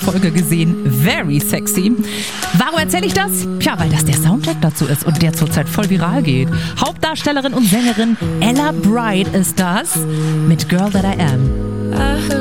Folge gesehen. Very sexy. Warum erzähle ich das? Tja, weil das der Soundtrack dazu ist und der zurzeit voll viral geht. Hauptdarstellerin und Sängerin Ella Bright ist das mit Girl That I Am.